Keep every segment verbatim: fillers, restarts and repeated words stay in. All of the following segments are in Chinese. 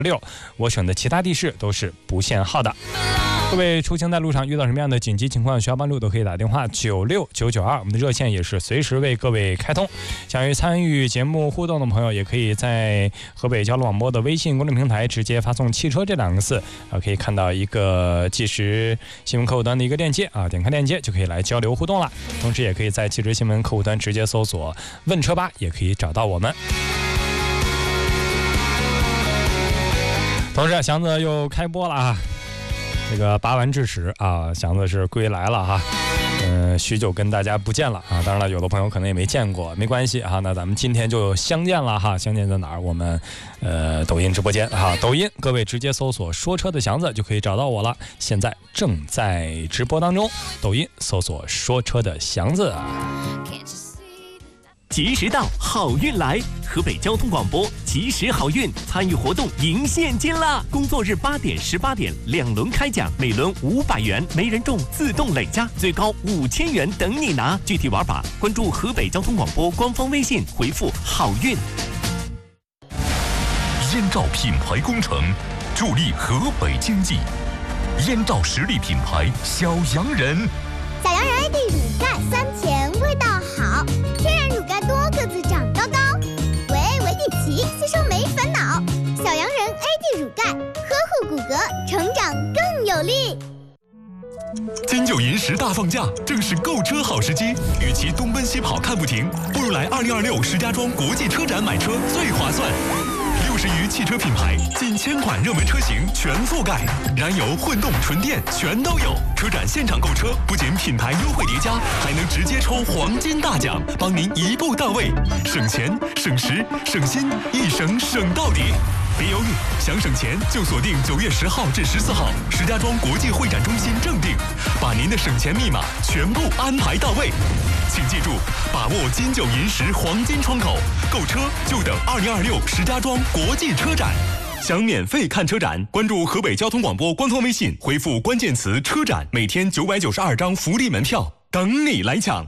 六，我省的其他地市都是不限号的。各位出行在路上遇到什么样的紧急情况需要帮助，都可以打电话九六九九二，我们的热线也是随时为各位开通。想要参与节目互动的朋友，也可以在河北交通广播的微信公众平台直接发送汽车这两个字啊，可以看到一个即时新闻客户端的一个链接啊，点开链接就可以来交流互动了。同时也可以在即时新闻客户端直接搜索问车吧，也可以找到我们。同时祥子又开播了啊，这个拔完智齿啊，祥子是归来了哈，嗯、呃，许久跟大家不见了啊。当然了，有的朋友可能也没见过，没关系哈。那咱们今天就相见了哈，相见在哪儿？我们呃抖音直播间哈，抖音各位直接搜索说车的祥子就可以找到我了。现在正在直播当中，抖音搜索说车的祥子。 及时到，好运来！河北交通广播及时好运参与活动赢现金啦！工作日八点、十八点两轮开奖，每轮五百元，没人中自动累加，最高五千元等你拿。具体玩法关注河北交通广播官方微信，回复好运。 燕赵品牌工程助力河北经济，燕赵实力品牌小洋人。 小洋人 A D 乳钙酸甜味道好，天然乳钙多个子长高高，维 A 维 D 齐，吸收没烦恼。小洋人 A D 乳钙，呵护骨骼，成长更有力。 金九银十大放假，正是购车好时机。与其东奔西跑看不停，不如来二零二六石家庄国际车展买车最划算。六十余汽车品牌，近千款热门车型全覆盖，燃油、混动、纯电全都有。车展现场购车，不仅品牌优惠叠加，还能直接抽黄金大奖，帮您一步到位，省钱、省时、省心，一省省到底。别犹豫，想省钱就锁定九月十号至十四号石家庄国际会展中心正定，把您的省钱密码全部安排到位。请记住，把握金九银十黄金窗口，购车就等二零二六石家庄国际车展。想免费看车展，关注河北交通广播官方微信，回复关键词车展，每天九百九十二张福利门票等你来抢。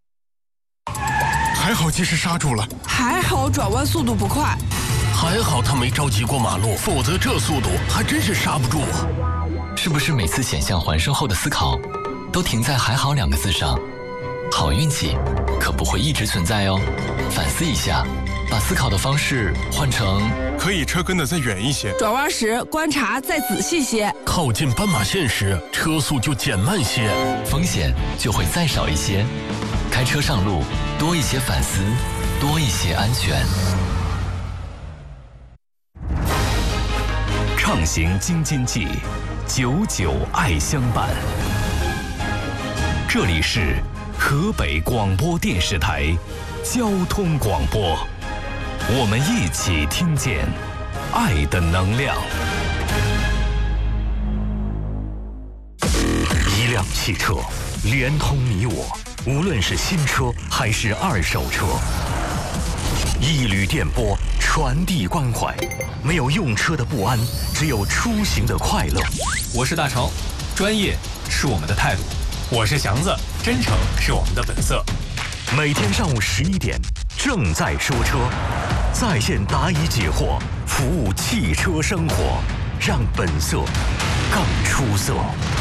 还好及时刹住了， 还好转弯速度不快， 还好他没着急过马路，否则这速度还真是刹不住啊！ 是不是每次险象环生后的思考都停在还好两个字上？好运气可不会一直存在哦，反思一下，把思考的方式换成可以车跟得再远一些， 转弯时观察再仔细些， 靠近斑马线时车速就减慢些， 风险就会再少一些。开车上路多一些反思，多一些安全。 畅行京津冀，久久爱相伴。这里是河北广播电视台交通广播，我们一起听见爱的能量。一辆汽车连通你我，无论是新车还是二手车。一缕电波传递关怀，没有用车的不安，只有出行的快乐。 我是大成，专业是我们的态度；我是祥子，真诚是我们的本色。 每天上午十一点，正在说车，在线答疑解惑，服务汽车生活，让本色更出色。